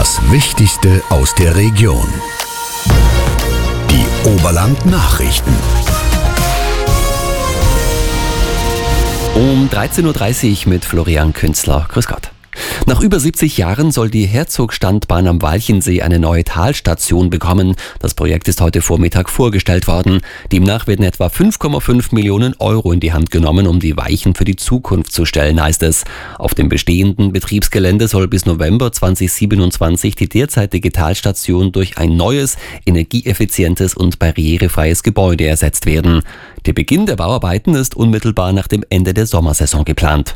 Das Wichtigste aus der Region. Die Oberland-Nachrichten. Um 13.30 Uhr mit Florian Künzler. Grüß Gott. Nach über 70 Jahren soll die Herzogstandbahn am Walchensee eine neue Talstation bekommen. Das Projekt ist heute Vormittag vorgestellt worden. Demnach werden etwa 5,5 Millionen Euro in die Hand genommen, um die Weichen für die Zukunft zu stellen, heißt es. Auf dem bestehenden Betriebsgelände soll bis November 2027 die derzeitige Talstation durch ein neues, energieeffizientes und barrierefreies Gebäude ersetzt werden. Der Beginn der Bauarbeiten ist unmittelbar nach dem Ende der Sommersaison geplant.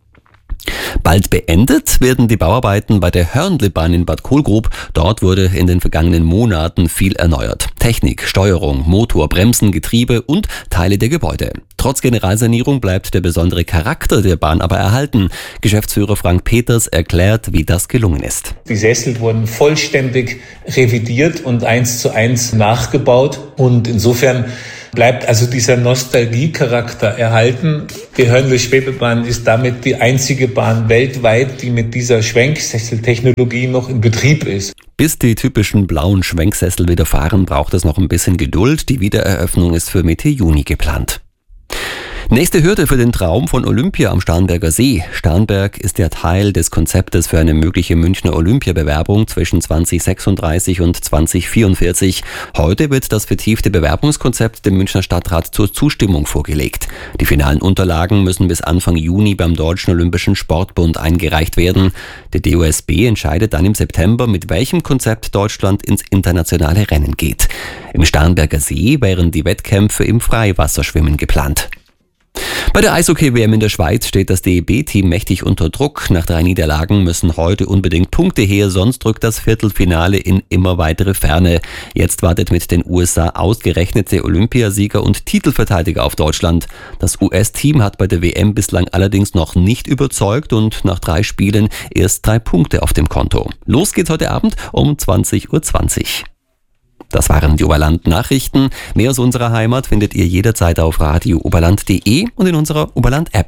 Bald beendet werden die Bauarbeiten bei der Hörnlebahn in Bad Kohlgrub. Dort wurde in den vergangenen Monaten viel erneuert. Technik, Steuerung, Motor, Bremsen, Getriebe und Teile der Gebäude. Trotz Generalsanierung bleibt der besondere Charakter der Bahn aber erhalten. Geschäftsführer Frank Peters erklärt, wie das gelungen ist. Die Sessel wurden vollständig revidiert und 1:1 nachgebaut. Und insofern bleibt also dieser Nostalgiecharakter erhalten. Die Hörnle-Schwebebahn ist damit die einzige Bahn weltweit, die mit dieser Schwenksesseltechnologie noch in Betrieb ist. Bis die typischen blauen Schwenksessel wieder fahren, braucht es noch ein bisschen Geduld. Die Wiedereröffnung ist für Mitte Juni geplant. Nächste Hürde für den Traum von Olympia am Starnberger See. Starnberg ist ja Teil des Konzeptes für eine mögliche Münchner Olympiabewerbung zwischen 2036 und 2044. Heute wird das vertiefte Bewerbungskonzept dem Münchner Stadtrat zur Zustimmung vorgelegt. Die finalen Unterlagen müssen bis Anfang Juni beim Deutschen Olympischen Sportbund eingereicht werden. Der DOSB entscheidet dann im September, mit welchem Konzept Deutschland ins internationale Rennen geht. Im Starnberger See wären die Wettkämpfe im Freiwasserschwimmen geplant. Bei der Eishockey-WM in der Schweiz steht das DEB-Team mächtig unter Druck. Nach 3 Niederlagen müssen heute unbedingt Punkte her, sonst rückt das Viertelfinale in immer weitere Ferne. Jetzt wartet mit den USA ausgerechnet der Olympiasieger und Titelverteidiger auf Deutschland. Das US-Team hat bei der WM bislang allerdings noch nicht überzeugt und nach 3 Spielen erst 3 Punkte auf dem Konto. Los geht's heute Abend um 20:20 Uhr. Das waren die Oberland-Nachrichten. Mehr aus unserer Heimat findet ihr jederzeit auf radiooberland.de und in unserer Oberland-App.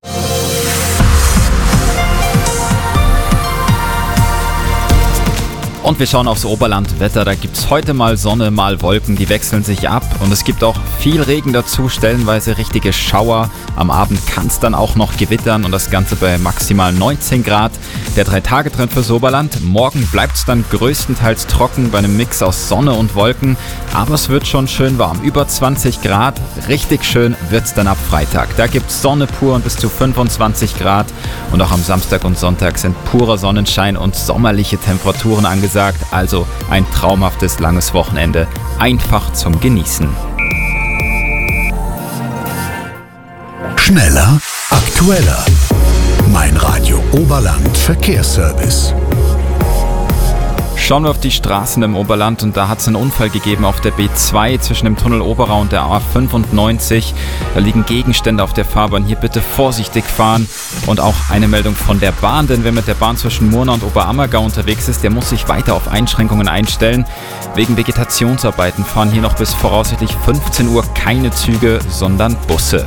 Und wir schauen aufs Oberlandwetter. Da gibt es heute mal Sonne, mal Wolken, die wechseln sich ab. Und es gibt auch viel Regen dazu, stellenweise richtige Schauer. Am Abend kann es dann auch noch gewittern und das Ganze bei maximal 19 Grad. Der 3-Tage-Trend fürs Oberland. Morgen bleibt es dann größtenteils trocken bei einem Mix aus Sonne und Wolken. Aber es wird schon schön warm. Über 20 Grad. Richtig schön wird es dann ab Freitag. Da gibt es Sonne pur und bis zu 25 Grad. Und auch am Samstag und Sonntag sind purer Sonnenschein und sommerliche Temperaturen angesagt. Also ein traumhaftes langes Wochenende, einfach zum Genießen. Schneller, aktueller. Mein Radio Oberland Verkehrsservice. Schauen wir auf die Straßen im Oberland und da hat es einen Unfall gegeben auf der B2 zwischen dem Tunnel Oberau und der A95. Da liegen Gegenstände auf der Fahrbahn. Hier bitte vorsichtig fahren. Und auch eine Meldung von der Bahn, denn wer mit der Bahn zwischen Murnau und Oberammergau unterwegs ist, der muss sich weiter auf Einschränkungen einstellen. Wegen Vegetationsarbeiten fahren hier noch bis voraussichtlich 15 Uhr keine Züge, sondern Busse.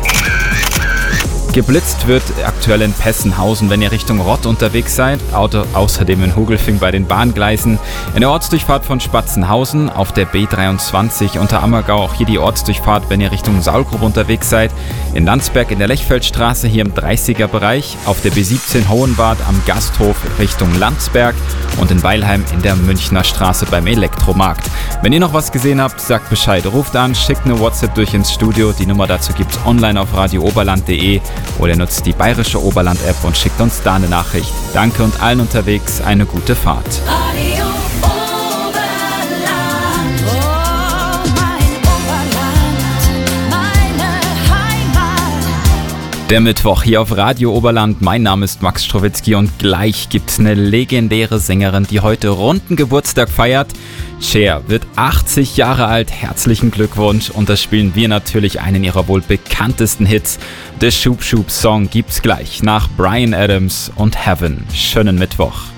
Geblitzt wird aktuell in Pessenhausen, wenn ihr Richtung Rott unterwegs seid. Außerdem in Hugelfing bei den Bahngleisen. In der Ortsdurchfahrt von Spatzenhausen auf der B23 unter Ammergau. Auch hier die Ortsdurchfahrt, wenn ihr Richtung Saulgrub unterwegs seid. In Landsberg in der Lechfeldstraße hier im 30er-Bereich. Auf der B17 Hohenwart am Gasthof Richtung Landsberg. Und in Weilheim in der Münchner Straße beim Elektromarkt. Wenn ihr noch was gesehen habt, sagt Bescheid. Ruft an, schickt eine WhatsApp durch ins Studio. Die Nummer dazu gibt's online auf radiooberland.de. Oder nutzt die bayerische Oberland-App und schickt uns da eine Nachricht. Danke und allen unterwegs eine gute Fahrt. Radio Oberland, oh mein Oberland, meine Heimat. Der Mittwoch hier auf Radio Oberland. Mein Name ist Max Strowitzki und gleich gibt's eine legendäre Sängerin, die heute runden Geburtstag feiert. Cher wird 80 Jahre alt. Herzlichen Glückwunsch. Und da spielen wir natürlich einen ihrer wohl bekanntesten Hits. The Shoop Shoop Song gibt's gleich nach Bryan Adams und Heaven. Schönen Mittwoch.